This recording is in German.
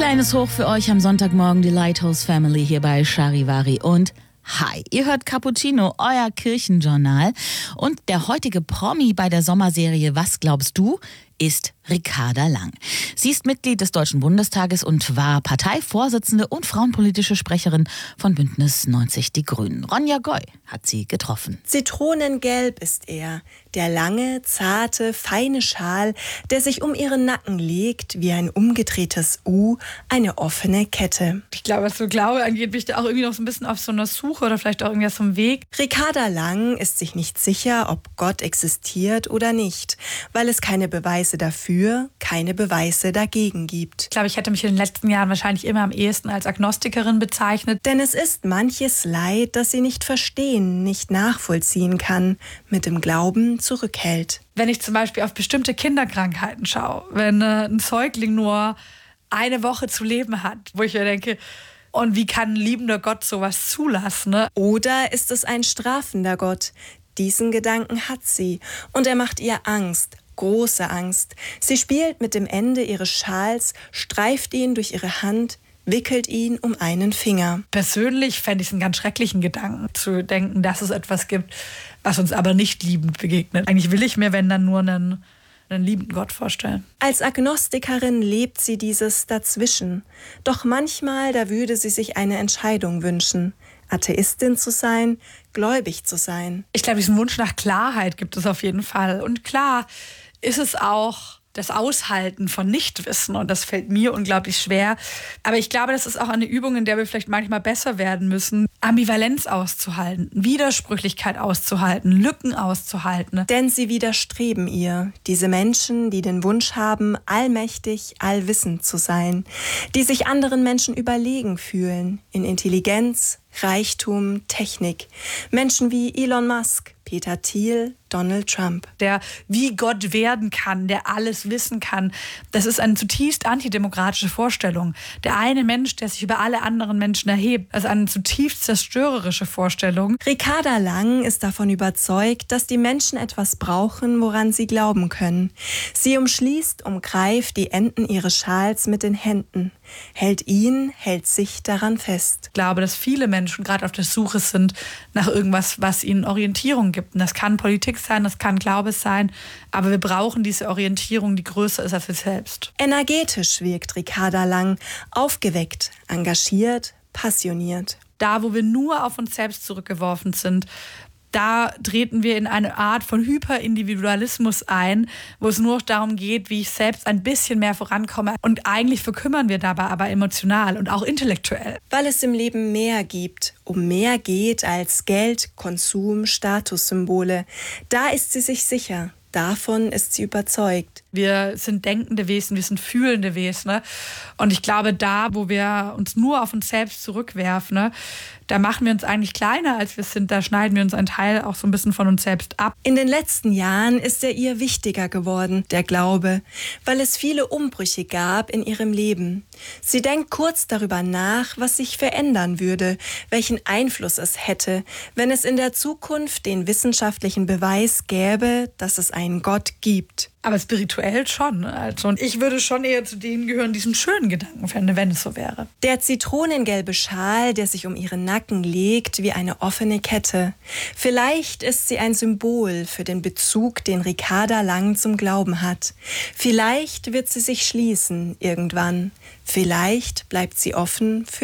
Kleines Hoch für euch am Sonntagmorgen, die Lighthouse Family hier bei Charivari und hi, ihr hört Cappuccino, euer Kirchenjournal. Und der heutige Promi bei der Sommerserie Was glaubst du? Ist Ricarda Lang. Sie ist Mitglied des Deutschen Bundestages und war Parteivorsitzende und frauenpolitische Sprecherin von Bündnis 90 Die Grünen. Ronja Goy hat sie getroffen. Zitronengelb ist er, der lange, zarte, feine Schal, der sich um ihren Nacken legt, wie ein umgedrehtes U, eine offene Kette. Ich glaube, was so Glaube angeht, bin ich da auch irgendwie noch so ein bisschen auf so einer Suche oder vielleicht auch irgendwie auf so einem Weg. Ricarda Lang ist sich nicht sicher, ob Gott existiert oder nicht, weil es keine Beweise dafür, keine Beweise dagegen gibt. Ich glaube, ich hätte mich in den letzten Jahren wahrscheinlich immer am ehesten als Agnostikerin bezeichnet. Denn es ist manches Leid, das sie nicht verstehen, nicht nachvollziehen kann, mit dem Glauben zurückhält. Wenn ich zum Beispiel auf bestimmte Kinderkrankheiten schaue, wenn ein Säugling nur eine Woche zu leben hat, wo ich mir denke, und wie kann ein liebender Gott sowas zulassen? Ne? Oder ist es ein strafender Gott? Diesen Gedanken hat sie und er macht ihr Angst. Große Angst. Sie spielt mit dem Ende ihres Schals, streift ihn durch ihre Hand, wickelt ihn um einen Finger. Persönlich fände ich es einen ganz schrecklichen Gedanken, zu denken, dass es etwas gibt, was uns aber nicht liebend begegnet. Eigentlich will ich mir, wenn dann nur einen liebenden Gott vorstellen. Als Agnostikerin lebt sie dieses Dazwischen. Doch manchmal, da würde sie sich eine Entscheidung wünschen. Atheistin zu sein, gläubig zu sein. Ich glaube, diesen Wunsch nach Klarheit gibt es auf jeden Fall. Und klar ist es auch das Aushalten von Nichtwissen. Und das fällt mir unglaublich schwer. Aber ich glaube, das ist auch eine Übung, in der wir vielleicht manchmal besser werden müssen, Ambivalenz auszuhalten, Widersprüchlichkeit auszuhalten, Lücken auszuhalten. Denn sie widerstreben ihr, diese Menschen, die den Wunsch haben, allmächtig, allwissend zu sein, die sich anderen Menschen überlegen fühlen, in Intelligenz, Reichtum, Technik. Menschen wie Elon Musk, Peter Thiel, Donald Trump. Der wie Gott werden kann, der alles wissen kann. Das ist eine zutiefst antidemokratische Vorstellung. Der eine Mensch, der sich über alle anderen Menschen erhebt. Das ist eine zutiefst zerstörerische Vorstellung. Ricarda Lang ist davon überzeugt, dass die Menschen etwas brauchen, woran sie glauben können. Sie umgreift die Enden ihres Schals mit den Händen, hält sich daran fest. Ich glaube, dass viele Menschen gerade auf der Suche sind nach irgendwas, was ihnen Orientierung gibt. Und das kann Politik sein, das kann Glaube sein, aber wir brauchen diese Orientierung, die größer ist als wir selbst. Energetisch wirkt Ricarda Lang, aufgeweckt, engagiert, passioniert. Da, wo wir nur auf uns selbst zurückgeworfen sind, da treten wir in eine Art von Hyperindividualismus ein, wo es nur noch darum geht, wie ich selbst ein bisschen mehr vorankomme. Und eigentlich verkümmern wir dabei aber emotional und auch intellektuell. Weil es im Leben mehr gibt, um mehr geht als Geld, Konsum, Statussymbole. Da ist sie sich sicher. Davon ist sie überzeugt. Wir sind denkende Wesen, wir sind fühlende Wesen. Und ich glaube, da, wo wir uns nur auf uns selbst zurückwerfen, da machen wir uns eigentlich kleiner, als wir sind. Da schneiden wir uns einen Teil auch so ein bisschen von uns selbst ab. In den letzten Jahren ist er ihr wichtiger geworden, der Glaube, weil es viele Umbrüche gab in ihrem Leben. Sie denkt kurz darüber nach, was sich verändern würde, welchen Einfluss es hätte, wenn es in der Zukunft den wissenschaftlichen Beweis gäbe, dass es einen Gott gibt. Aber spirituell schon. Also, und ich würde schon eher zu denen gehören, die diesen schönen Gedanken fände, wenn es so wäre. Der zitronengelbe Schal, der sich um ihren Nacken legt wie eine offene Kette. Vielleicht ist sie ein Symbol für den Bezug, den Ricarda Lang zum Glauben hat. Vielleicht wird sie sich schließen irgendwann. Vielleicht bleibt sie offen für